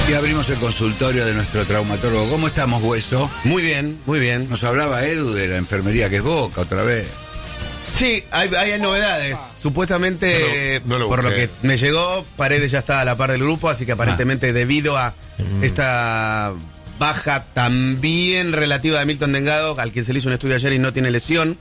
Y abrimos el consultorio de nuestro traumatólogo. ¿Cómo estamos, Hueso? Muy bien, muy bien. Nos hablaba Edu de la enfermería que es Boca otra vez. Sí, hay novedades. Supuestamente, no lo por lo busqué. que me llegó, Paredes ya está a la par del grupo, así que aparentemente debido a esta baja también relativa de Milton Delgado, al quien se le hizo un estudio ayer y no tiene lesión,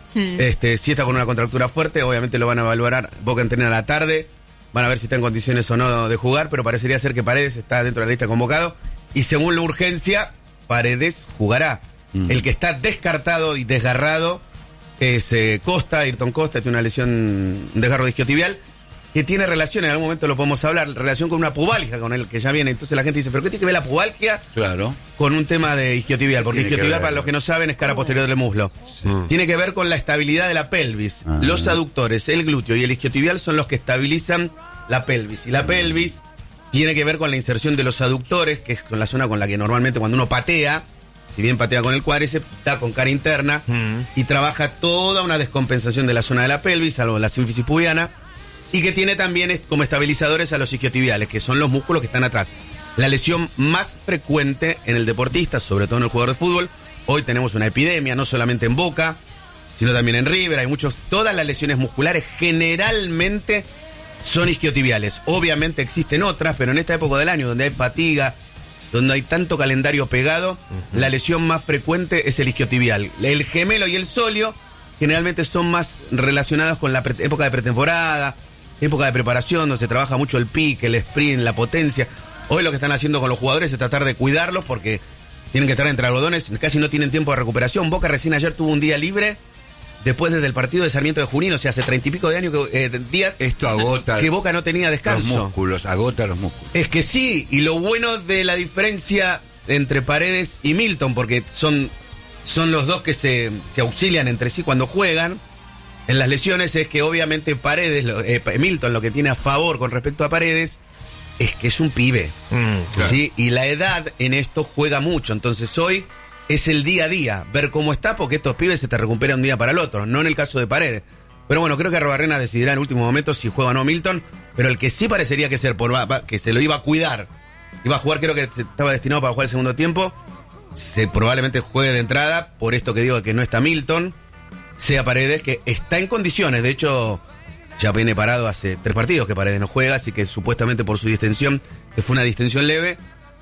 sí está con una contractura fuerte, obviamente lo van a evaluar. Boca entrena a la tarde, van a ver si está en condiciones o no de jugar, pero parecería ser que Paredes está dentro de la lista convocado y según la urgencia, Paredes jugará. El que está descartado y desgarrado es Ayrton Costa, tiene una lesión, un desgarro de isquiotibial, que tiene relación, en algún momento lo podemos hablar, relación con una pubalgia con el que ya viene. Entonces la gente dice, ¿pero qué tiene que ver la pubalgia Claro. con un tema de isquiotibial? Porque Tiene que isquiotibial, ver. para los que no saben, es cara posterior del muslo. Tiene que ver con la estabilidad de la pelvis. Ah. Los aductores, el glúteo y el isquiotibial son los que estabilizan la pelvis. Y la pelvis tiene que ver con la inserción de los aductores, que es con la zona con la que normalmente cuando uno patea, si bien patea con el cuádriceps, está con cara interna y trabaja toda una descompensación de la zona de la pelvis, salvo la sínfisis pubiana, y que tiene también como estabilizadores a los isquiotibiales, que son los músculos que están atrás. La lesión más frecuente en el deportista, sobre todo en el jugador de fútbol. Hoy tenemos una epidemia, no solamente en Boca, sino también en River. Hay todas las lesiones musculares generalmente son isquiotibiales. Obviamente existen otras, pero en esta época del año, donde hay fatiga, donde hay tanto calendario pegado, la lesión más frecuente es el isquiotibial. El gemelo y el sóleo generalmente son más relacionadas con la época de pretemporada, época de preparación, donde se trabaja mucho el pique, el sprint, la potencia. Hoy lo que están haciendo con los jugadores es tratar de cuidarlos porque tienen que estar entre algodones, casi no tienen tiempo de recuperación. Boca recién ayer tuvo un día libre, después desde el partido de Sarmiento de Junín, o sea, hace 30 y pico de años, días, Esto agota que Boca no tenía descanso. los músculos, agota los músculos. Es que sí, y lo bueno de la diferencia entre Paredes y Milton, porque son los dos que se auxilian entre sí cuando juegan en las lesiones, es que obviamente Milton lo que tiene a favor con respecto a Paredes es que es un pibe, Claro. ¿sí? Y la edad en esto juega mucho, entonces hoy es el día a día, ver cómo está, porque estos pibes se te recuperan de un día para el otro, no en el caso de Paredes. Pero bueno, creo que Arruabarrena decidirá en último momento si juega o no Milton, pero el que sí parecería que que se lo iba a cuidar, iba a jugar, creo que estaba destinado para jugar el segundo tiempo, probablemente juegue de entrada, por esto que digo que no está Milton, sea Paredes, que está en condiciones, de hecho ya viene parado hace 3 partidos que Paredes no juega, así que supuestamente por su distensión, que fue una distensión leve,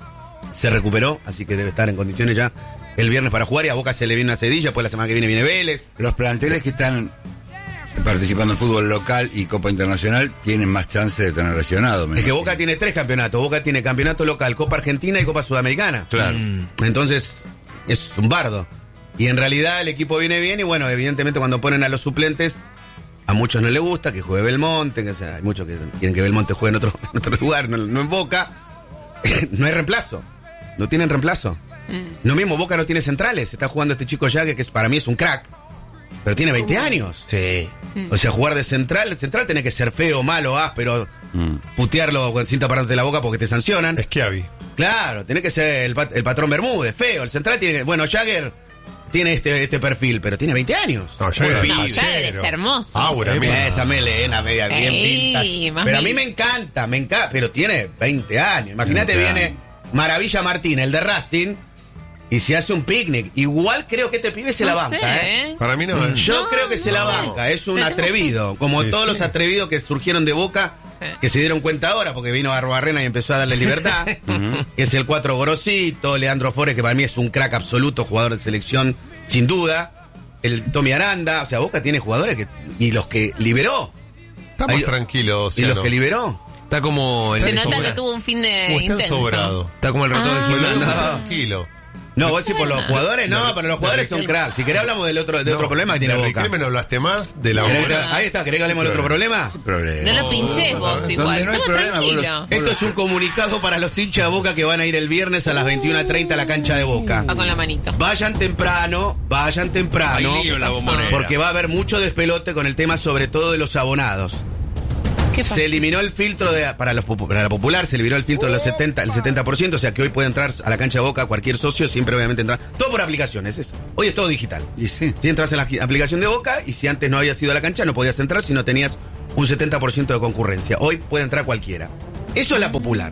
se recuperó, así que debe estar en condiciones ya el viernes para jugar, y a Boca se le viene una cedilla, pues la semana que viene Vélez. Los planteles que están participando en fútbol local y Copa Internacional tienen más chance de tener lesionado. Es que Boca tiene 3 campeonatos. Boca tiene campeonato local, Copa Argentina y Copa Sudamericana. Claro. Entonces, es un bardo. Y en realidad el equipo viene bien y bueno, evidentemente cuando ponen a los suplentes, a muchos no les gusta que juegue Belmonte, que, o sea, hay muchos que quieren que Belmonte juegue en otro lugar, no en Boca. No hay reemplazo. No tienen reemplazo. Lo mismo, Boca no tiene centrales. Está jugando este chico Yague, que para mí es un crack. Pero tiene 20 años. Sí. O sea, jugar de central, el central tiene que ser feo, malo, áspero, putearlo sin taparte la boca porque te sancionan. Schiavi. Claro, tiene que ser el patrón Bermúdez, feo. El central tiene que... Bueno, Jagger tiene este perfil, pero tiene 20 años. No, Jagger No, ya es hermoso. Aura, Mira esa melena, media bien vintage. más Pero a mí bien. me encanta, pero tiene 20 años. Imagínate, 20 viene años. Maravilla Martín, el de Racing, y se hace un picnic. Igual creo que este pibe se la No banca, sé, Para mí no. Yo No, creo que se la no. banca, es un Pero tengo atrevido, como Sí, todos sí. los atrevidos que surgieron de Boca, Sí. que se dieron cuenta ahora, porque vino Arruabarrena y empezó a darle libertad, que es el 4 Gorosito, Leandro Flores, que para mí es un crack absoluto, jugador de selección, sin duda, el Tommy Aranda, o sea, Boca tiene jugadores y los que liberó, Estamos Ay, tranquilos. y los que liberó. Está como el Se Está nota sobra- que tuvo un fin de Está intenso. sobrado. Está como el rotor de gimnasio. Tranquilo. No, vos decís por los jugadores, no, pero los jugadores son cracks. Si querés hablamos de otro problema que tiene de Boca. Riquelme no hablaste más de la ¿Querés que- hora. Ahí está, ¿querés que hablemos del otro problema? Problema. No lo pinches vos igual. Donde no hay Estamos problema, vos tranquilos. Esto es un comunicado para los hinchas de Boca que van a ir el viernes a las 21:30 a la cancha de Boca. Va con la manito. Vayan temprano, Hay lío en la bombonera. porque va a haber mucho despelote con el tema sobre todo de los abonados. ¿Qué pasa? Se eliminó el filtro para la popular, se eliminó el filtro de los 70%, o sea que hoy puede entrar a la cancha de Boca cualquier socio, siempre obviamente entra, todo por aplicaciones, eso. Hoy es todo digital. Y sí. Si entras en la aplicación de Boca y si antes no habías ido a la cancha no podías entrar si no tenías un 70% de concurrencia. Hoy puede entrar cualquiera. Eso es la popular.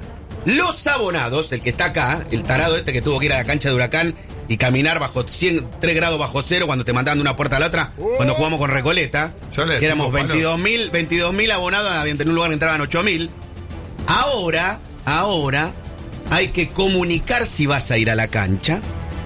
Los abonados, el que está acá, el tarado este que tuvo que ir a la cancha de Huracán y caminar bajo 3 grados bajo cero cuando te mandaban de una puerta a la otra, cuando jugamos con Recoleta, Yo le que éramos decimos, 22.000 abonados, habían tenido un lugar que entraban 8.000. Ahora hay que comunicar si vas a ir a la cancha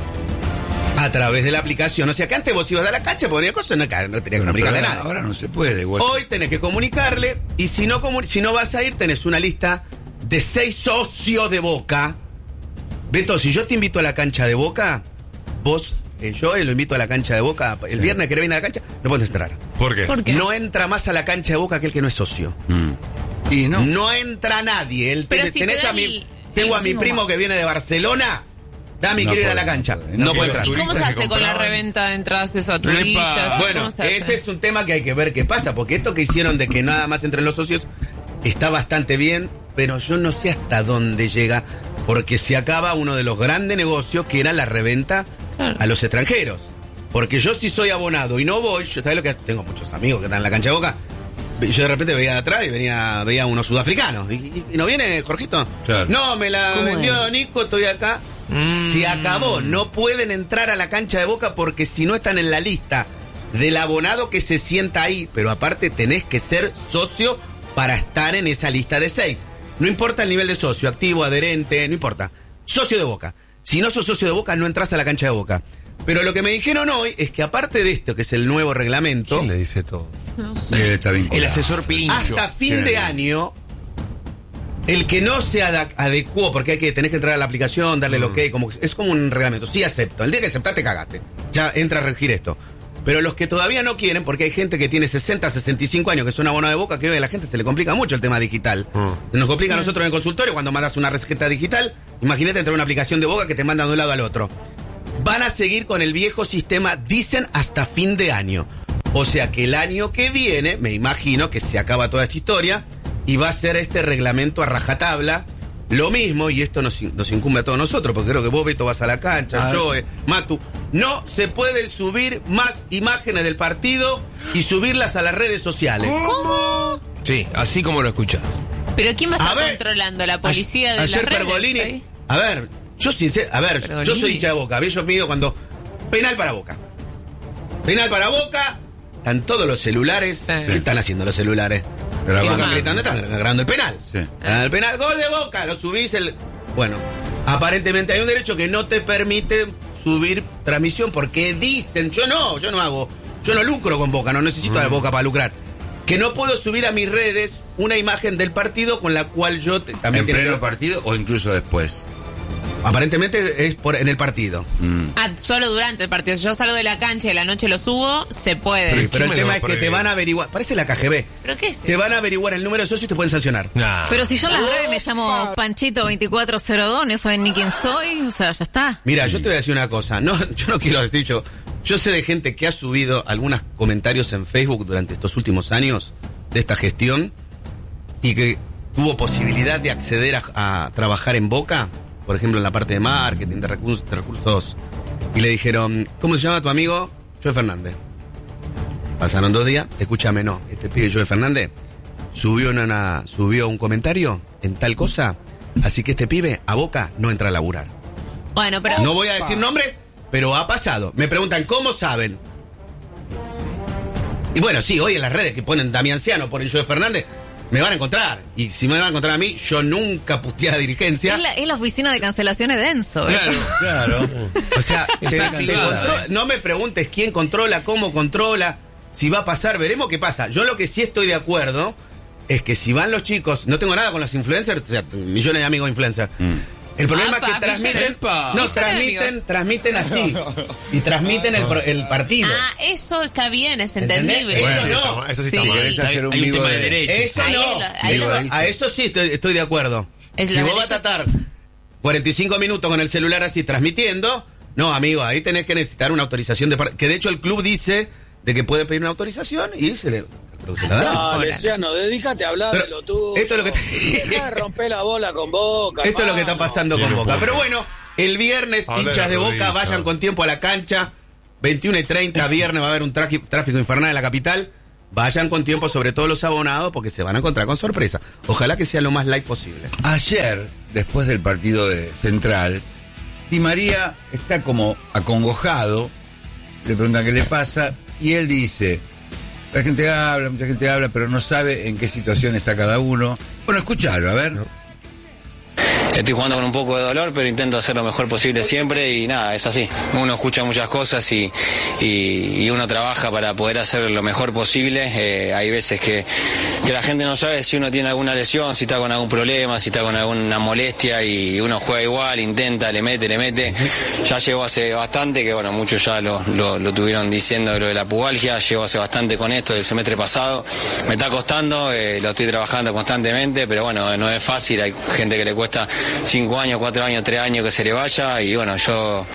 a través de la aplicación. O sea que antes vos ibas a la cancha, ponía cosas, no tenías que comunicarle Pero nada. ahora no se puede. igual. Hoy tenés que comunicarle y si no vas a ir, tenés una lista de 6 socios de Boca. Beto, si yo te invito a la cancha de Boca, vos, yo lo invito a la cancha de Boca, el viernes que viene a la cancha, no podés entrar. ¿Por qué? ¿Por qué? No entra más a la cancha de Boca aquel que no es socio. Y no. No entra nadie. Pero si tenés te a dan mi, tengo a mi primo que viene de Barcelona. Dame, No quiero ir a puede, la cancha. no puede. No No puede puede. entrar. ¿Y cómo se turistas hace que con la compraban. reventa de entradas eso a turistas? Bueno, ¿Cómo se hace? ese es un tema que hay que ver qué pasa, porque esto que hicieron de que nada más entren los socios está bastante bien, pero yo no sé hasta dónde llega, porque se acaba uno de los grandes negocios que era la reventa Claro. a los extranjeros. Porque yo si soy abonado y no voy, yo sabés lo que tengo muchos amigos que están en la cancha de Boca. Yo de repente veía de atrás y veía unos sudafricanos. ¿Y no viene Jorgito? Claro. No, me la ¿Cómo vendió es? Nico, estoy acá. Se acabó. No pueden entrar a la cancha de Boca porque si no están en la lista del abonado que se sienta ahí. Pero aparte tenés que ser socio para estar en esa lista de 6. No importa el nivel de socio, activo, adherente, no importa. Socio de Boca. Si no sos socio de Boca, no entras a la cancha de Boca. Pero lo que me dijeron hoy es que aparte de esto, que es el nuevo reglamento, ¿Quién le dice todo? No sé. Él está vinculado. El asesor Pincho. hasta fin de año, el que no se adecuó, porque tenés que entrar a la aplicación, darle el ok, es como un reglamento. Sí acepto. El día que aceptaste, cagaste. Ya entra a regir esto. Pero los que todavía no quieren, porque hay gente que tiene 60, 65 años, que son abonados de Boca, que hoy a la gente se le complica mucho el tema digital. Nos complica a nosotros en el consultorio cuando mandas una receta digital. Imagínate entrar a una aplicación de Boca que te manda de un lado al otro. Van a seguir con el viejo sistema, dicen, hasta fin de año. O sea que el año que viene, me imagino que se acaba toda esta historia y va a ser este reglamento a rajatabla. Lo mismo, y esto nos incumbe a todos nosotros, porque creo que vos, Beto, vas a la cancha, yo, Matu. No se pueden subir más imágenes del partido y subirlas a las redes sociales. ¿Cómo? Sí, así como lo escuchas. ¿Pero quién va a A estar ver, controlando? ¿La policía de Ayer las redes? Pergolini. ahí? A ver, yo Pergolini. soy hincha de Boca. Yo mido cuando. Penal para Boca. Penal para Boca. Están todos los celulares. Sí. ¿Qué están haciendo los celulares? Grabando. Boca gritando, están grabando el penal. Sí. El penal, gol de Boca. Lo subís Bueno, aparentemente hay un derecho que no te permite subir transmisión porque dicen, yo no hago. Yo no lucro con Boca, no necesito a la Boca para lucrar. Que no puedo subir a mis redes una imagen del partido con la cual yo también ¿En tiene pleno que- partido o incluso después? Aparentemente es en el partido. Ah, solo durante el partido. Si yo salgo de la cancha y a la noche lo subo, se puede. Pero- Pero el me lo tema va es a que te prohibir? van a averiguar. Parece la KGB. ¿Pero qué es? Te van a averiguar el número de socios y te pueden sancionar. Nah. Pero si yo en las redes me llamo Panchito2402, no saben ni quién soy, o sea, ya está. Mira, yo te voy a decir una cosa. No, yo no quiero decir yo sé de gente que ha subido algunos comentarios en Facebook durante estos últimos años de esta gestión y que tuvo posibilidad de acceder a trabajar en Boca, por ejemplo en la parte de marketing, de recursos, y le dijeron, ¿cómo se llama tu amigo? Joe Fernández. Pasaron 2 días, escúchame, no, este pibe Joe Fernández subió un comentario en tal cosa, así que este pibe a Boca no entra a laburar. Bueno, pero... No voy a decir nombre, pero ha pasado. Me preguntan, ¿cómo saben? Y bueno, sí, hoy en las redes que ponen Damianciano, ponen Joe Fernández, me van a encontrar. Y si me van a encontrar a mí, yo nunca puteé a dirigencia. Es la oficina de cancelaciones de Enzo. ¿eh? Claro. O sea, Está activada, no me preguntes quién controla, cómo controla, si va a pasar, veremos qué pasa. Yo lo que sí estoy de acuerdo es que si van los chicos, no tengo nada con los influencers, o sea, millones de amigos influencers. El problema Apa, es que transmiten, epa. no, Millones transmiten así. Y transmiten el partido. Ah, eso está bien, es ¿Entendés? entendible. Eso Sí, no. eso sí Sí. está mal. ¿Querés hacer un Hay un vivo tema de de- derecho. Eso Ahí no. ahí Digo, ahí A eso sí estoy de acuerdo. Es Si la vos vas a derecha- estar 45 minutos con el celular así transmitiendo, no, amigo, ahí tenés que necesitar una autorización que de hecho el club dice de que puede pedir una autorización y se le la da. Dale, Luciano, dedícate a hablar Pero de lo tuyo. esto es lo que Dejá de romper la bola con Boca. Esto es lo que está hermano. pasando Sí, con no Boca. puedo. Pero bueno, el viernes, Habla de hinchas la de Boca, rodilla. vayan con tiempo a la cancha. 21:30, viernes va a haber un tráfico infernal en la capital. Vayan con tiempo, sobre todo los abonados, porque se van a encontrar con sorpresa. Ojalá que sea lo más light posible. Ayer después del partido de Central, Di María está como acongojado, le preguntan qué le pasa, y él dice, mucha gente habla, pero no sabe en qué situación está cada uno. Bueno, escuchalo, a ver. Estoy jugando con un poco de dolor, pero intento hacer lo mejor posible siempre y nada, es así. Uno escucha muchas cosas y uno trabaja para poder hacer lo mejor posible. Hay veces que la gente no sabe si uno tiene alguna lesión, si está con algún problema, si está con alguna molestia y uno juega igual, intenta, le mete. Ya llegó hace bastante, que bueno, muchos ya lo tuvieron diciendo lo de la pubalgia, llevo hace bastante con esto del semestre pasado. Me está costando, lo estoy trabajando constantemente, pero bueno, no es fácil, hay gente que le cuesta 5 años, 4 años, 3 años que se le vaya y bueno, yo...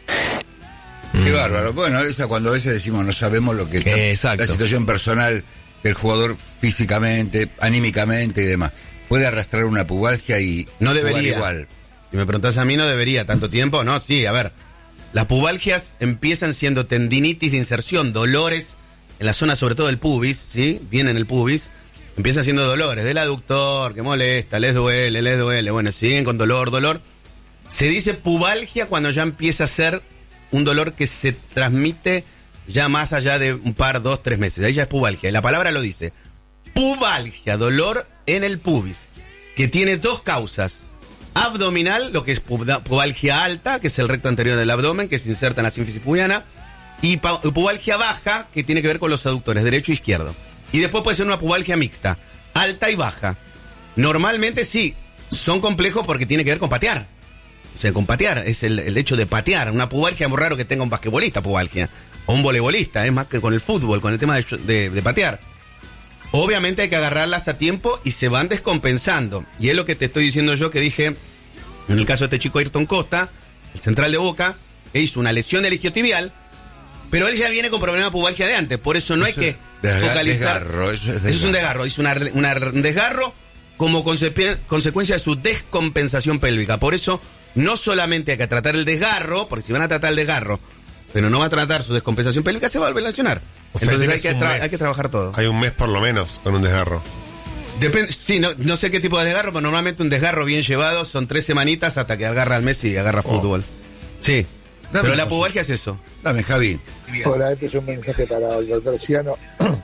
Qué bárbaro. Bueno, eso cuando a veces decimos no sabemos lo que Exacto. la situación personal del jugador físicamente, anímicamente y demás. Puede arrastrar una pubalgia y No jugar debería. igual. Si me preguntás a mí, no debería tanto tiempo. No, sí, a ver. Las pubalgias empiezan siendo tendinitis de inserción, dolores en la zona sobre todo del pubis, ¿sí? Bien en el pubis. Empieza siendo dolores del aductor, que molesta, les duele. Bueno, siguen con dolor. Se dice pubalgia cuando ya empieza a ser un dolor que se transmite ya más allá de un par, 2, 3 meses. Ahí ya es pubalgia. Y la palabra lo dice. Pubalgia, dolor en el pubis, que tiene 2 causas. Abdominal, lo que es pubalgia alta, que es el recto anterior del abdomen, que se inserta en la sínfisis pubiana. Y pubalgia baja, que tiene que ver con los aductores, derecho e izquierdo. Y después puede ser una pubalgia mixta, alta y baja. Normalmente sí, son complejos porque tiene que ver con patear. O sea, con patear, es el hecho de patear. Una pubalgia es muy raro que tenga un basquetbolista pubalgia, o un voleibolista, es más que con el fútbol, con el tema de patear. Obviamente hay que agarrarlas a tiempo y se van descompensando. Y es lo que te estoy diciendo yo que dije, en el caso de este chico Ayrton Costa, el central de Boca, que hizo una lesión del isquiotibial, pero él ya viene con problema de pubalgia de antes, por eso no hay que focalizar. Eso es un desgarro, hizo un desgarro como consecuencia de su descompensación pélvica. Por eso no solamente hay que tratar el desgarro, porque si van a tratar el desgarro, pero no va a tratar su descompensación pélvica, se va a volver a lesionar. O sea, Entonces tienes hay que trabajar todo. Hay un mes por lo menos con un desgarro. Depende, sí, no sé qué tipo de desgarro, pero normalmente un desgarro bien llevado son 3 semanitas hasta que agarra al mes y agarra fútbol. Sí, Dame pero la un pubalgia es eso. Dame, Javi. Hola, este es un mensaje para el doctor Ciano.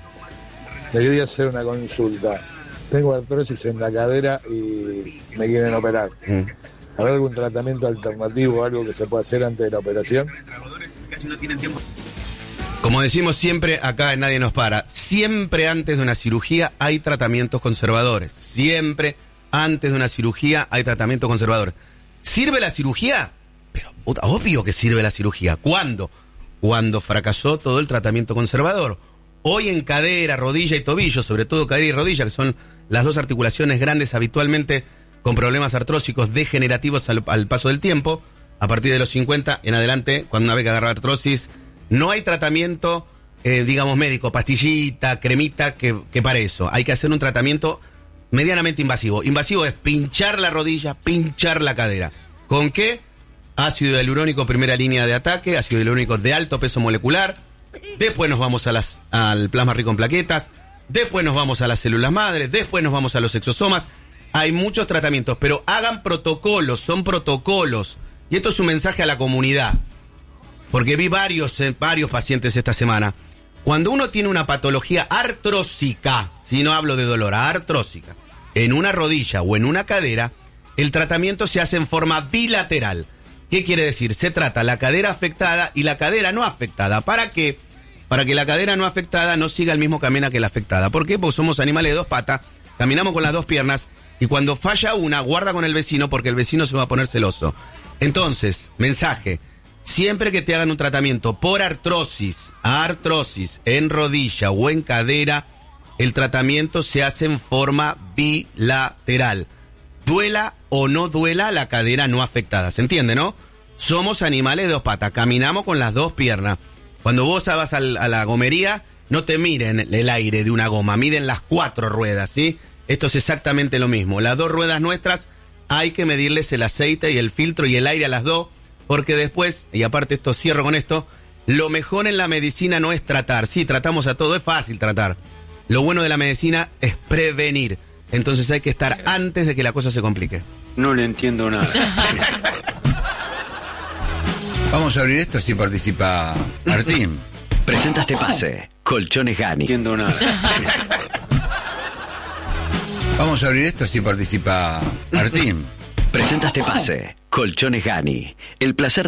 Le quería hacer una consulta. Tengo artrosis en la cadera y me quieren operar. ¿Habrá algún tratamiento alternativo o algo que se pueda hacer antes de la operación? Como decimos siempre, acá en Nadie Nos Para, siempre antes de una cirugía hay tratamientos conservadores. Siempre antes de una cirugía hay tratamientos conservadores. ¿Sirve la cirugía? Pero obvio que sirve la cirugía. ¿Cuándo? Cuando fracasó todo el tratamiento conservador. Hoy en cadera, rodilla y tobillo, sobre todo cadera y rodilla, que son las 2 articulaciones grandes habitualmente con problemas artrósicos degenerativos al paso del tiempo, a partir de los 50 en adelante, cuando una vez que agarra artrosis, no hay tratamiento, digamos, médico, pastillita, cremita, que para eso. Hay que hacer un tratamiento medianamente invasivo. Invasivo es pinchar la rodilla, pinchar la cadera. ¿Con qué? Ácido hialurónico, primera línea de ataque, ácido hialurónico de alto peso molecular. Después nos vamos al plasma rico en plaquetas. Después nos vamos a las células madres. Después nos vamos a los exosomas. Hay muchos tratamientos, pero hagan protocolos, son protocolos. Y esto es un mensaje a la comunidad. Porque vi varios pacientes esta semana. Cuando uno tiene una patología artrósica, si no hablo de dolor, artrósica, en una rodilla o en una cadera, el tratamiento se hace en forma bilateral. ¿Qué quiere decir? Se trata la cadera afectada y la cadera no afectada. ¿Para qué? Para que la cadera no afectada no siga el mismo camino que la afectada. ¿Por qué? Porque somos animales de 2 patas, caminamos con las 2 piernas y cuando falla una, guarda con el vecino porque el vecino se va a poner celoso. Entonces, mensaje, siempre que te hagan un tratamiento por artrosis en rodilla o en cadera, el tratamiento se hace en forma bilateral. Duela o no duela la cadera no afectada, ¿se entiende, no? Somos animales de 2 patas, caminamos con las 2 piernas. Cuando vos vas a la gomería, no te miren el aire de una goma, miden las 4 ruedas, ¿sí? Esto es exactamente lo mismo. Las 2 ruedas nuestras hay que medirles el aceite y el filtro y el aire a las 2, porque después, y aparte esto cierro con esto, lo mejor en la medicina no es tratar. Sí, tratamos a todo, es fácil tratar. Lo bueno de la medicina es prevenir. Entonces hay que estar antes de que la cosa se complique. No le entiendo nada. Vamos a abrir esto si participa Martín. Presenta este pase. Colchones Gani. No entiendo nada. Vamos a abrir esto si participa Martín. Presenta este pase. Colchones Gani. El placer